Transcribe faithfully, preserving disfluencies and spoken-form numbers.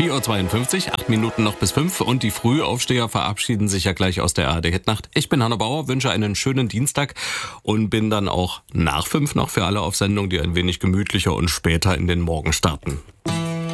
vier Uhr zweiundfünfzig, acht Minuten noch bis fünf und die Frühaufsteher verabschieden sich ja gleich aus der A R D-Hitnacht. Ich bin Hanno Bauer, wünsche einen schönen Dienstag und bin dann auch nach fünf noch für alle auf Sendung, die ein wenig gemütlicher und später in den Morgen starten.